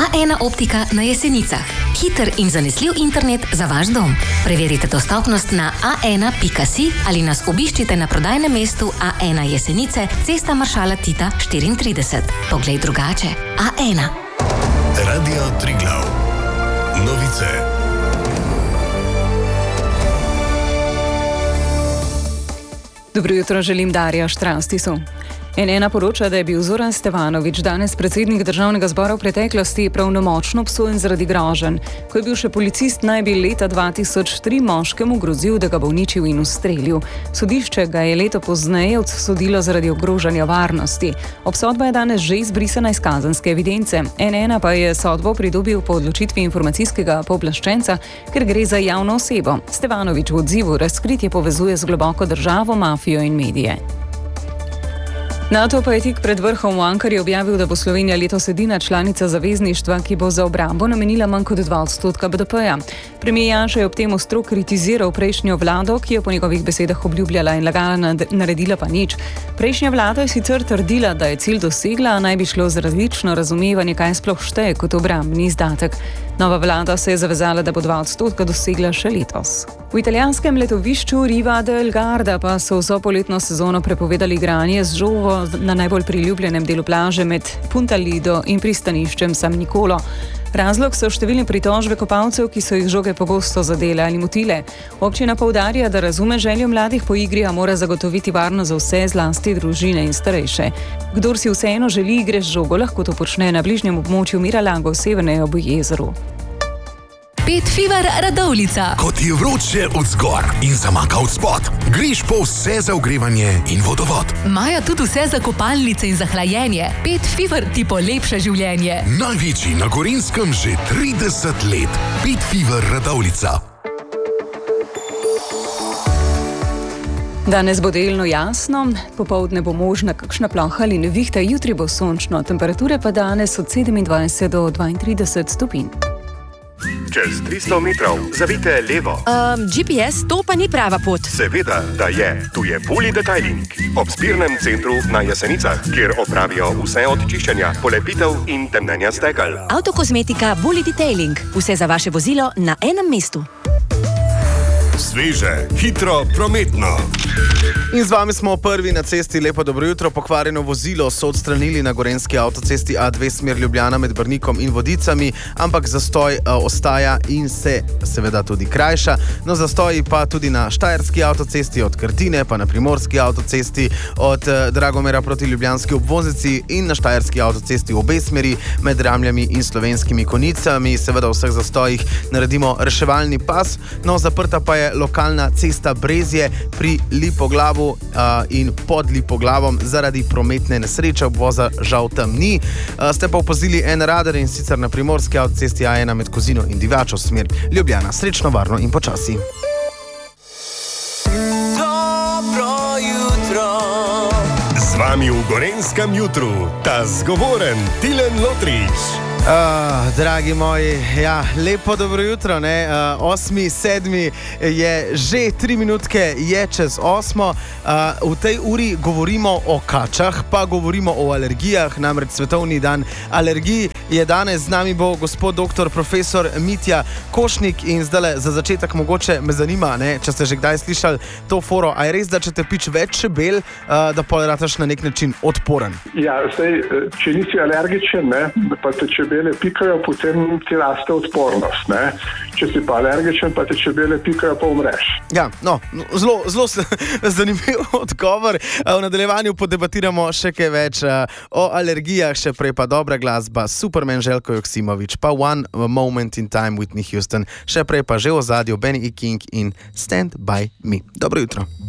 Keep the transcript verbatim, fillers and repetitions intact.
A ena optika na Jesenicah. Hiter in zanesljiv internet za vaš dom. Preverite dostopnost na a ena pika si ali nas obiščite na prodajnem mestu A ena Jesenice, Cesta maršala Tita štiriintrideset. Poglej drugače. A ena. Radio Triglav. Novice. Dobro jutro, želim Darja Štrastisu. en ena poroča, da je bil Zoran Stevanović, danes predsednik državnega zbora v preteklosti, pravnomočno obsojen zaradi groženj. Ko je bil še policist, naj bi leta dva tisoč tri moškemu grozil, da ga bo uničil in ustrelil. Sodišče ga je leto pozneje odsodilo zaradi ogrožanja varnosti. Obsodba je danes že izbrisana iz kazenske evidence. en ena pa je sodbo pridobil po odločitvi informacijskega pooblaščenca, ker gre za javno osebo. Stevanović v odzivu razkritje povezuje z globoko državo, mafijo in medije. NATO pa je tik pred vrhom v Ankari objavil, da bo Slovenija letos edina članica zavezništva, ki bo za obrambo namenila manj kot dva odstotka B D P-ja. Premijer Janša je ob tem ostro kritiziral prejšnjo vlado, ki je po njegovih besedah obljubljala in lagala, naredila pa nič. Prejšnja vlada je sicer trdila, da je cilj dosegla, a naj bi šlo za različno razumevanje, kaj sploh šteje kot obrambni izdatek. Nova vlada se je zavezala, da bo dva odstotka dosegla še letos. V italijanskem letovišču Riva del Garda pa so vso poletno sezono prepovedali igranje z žogo na najbolj priljubljenem delu plaže med Punta Lido in pristaniščem San Nicolo. Razlog so številne pritožbe kopalcev, ki so jih žoge pogosto zadele ali motile. Občina poudarja, da razume željo mladih po igri, a mora zagotoviti varno za vse, zlasti družine in starejše. Kdor si vseeno želi igre z žogo, lahko to počne na bližnjem območju Miralago, severneje ob jezeru. Pet Fever Radovljica. Ko ti je vroče od zgor in zamaka od spod, greš po vse za ogrevanje in vodovod. Imajo tudi vse za kopalnice in za hlajenje. Pet Fever ti polepša življenje. Največji na Gorenjskem že trideset let. Pet Fever Radovljica. Danes bo delno jasno, popoldne bo možna kakšna ploha ali nevihta, jutri bo sončno, temperature pa danes od sedemindvajset do dvaintrideset stopinj. Čez tristo metrov zavijte levo. Um, G P S, to pa ni prava pot. Seveda, da je. Tu je Bully Detailing. Ob zbirnem centru na Jesenicah, kjer opravijo vse od čiščenja, polepitev in temnenja stekel. Avtokozmetika Bully Detailing. Vse za vaše vozilo na enem mestu. Sveže, hitro, prometno. In z vami smo prvi na cesti. Lepo dobro jutro. Pokvarjeno vozilo so odstranili na gorenjski avtocesti A dve smer Ljubljana med Brnikom in Vodicami, ampak zastoj uh, ostaja in se seveda tudi krajša. No, zastoji pa tudi na štajerski avtocesti od Krtine, pa na primorski avtocesti od uh, Dragomera proti ljubljanski obvoznici in na štajerski avtocesti v obe smeri med Ramljami in Slovenskimi Konjicami. Seveda v vseh zastojih naredimo reševalni pas. No, zaprta pa je lokalna cesta Brezje pri Lipoglavu uh, in pod Lipoglavom zaradi prometne nesreče, obvoza žal tam ni. Uh, ste pa opazili en radar, in sicer na primorski avtocesti A ena med Kozino in Divačo smer Ljubljana. Srečno, varno in počasi. Dobro jutro. Z vami v Gorenjskem jutru ta zgovoren Tilen Lotrič. Uh, dragi moji, ja, lepo dobro jutro, ne? Uh, osmi, sedmi je že tri minutke, je čez osmo. Uh, v tej uri govorimo o kačah, pa govorimo o alergijah, namreč svetovni dan alergij je danes. Z nami bo gospod doktor profesor Mitja Košnik in zdaj za začetek mogoče me zanima, ne, če ste že kdaj slišali to foro, a je res, da če te pič več čebel, uh, da pa rataš na nek način odporen? Ja, zdaj, če nisi alergičen, ne, pa te čebele pikajo, potem ti raste odpornost, ne. Če si pa alergičen, pa te čebele pikajo, pa umreš. Ja, no, zelo, zelo zanimiv odgovor. V nadaljevanju podebatiramo še kaj več o alergijah, še prej pa dobra glasba, Superman Željko Joksimović, pa One Moment in Time Whitney Houston, še prej pa že v ozadju Benny E. King in Stand By Me. Dobro jutro.